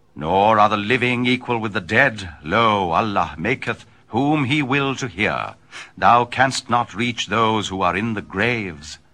Nor are the living equal with the dead. Lo, Allah maketh whom he will to hear. Thou canst not reach those who are in the graves.